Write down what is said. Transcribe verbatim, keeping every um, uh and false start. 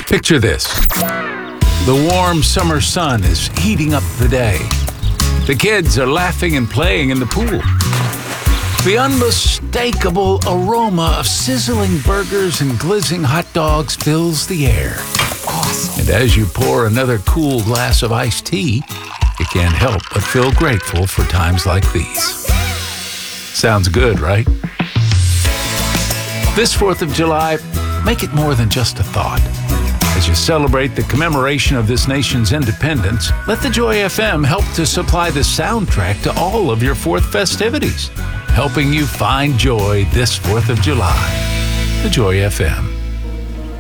Picture this. The warm summer sun is heating up the day. The kids are laughing and playing in the pool. The unmistakable aroma of sizzling burgers and glistening hot dogs fills the air. Awesome. And as you pour another cool glass of iced tea, you can't help but feel grateful for times like these. Sounds good, right? This fourth of July, make it more than just a thought. As you celebrate the commemoration of this nation's independence, let the Joy F M help to supply the soundtrack to all of your fourth festivities, helping you find joy this fourth of July. The Joy F M.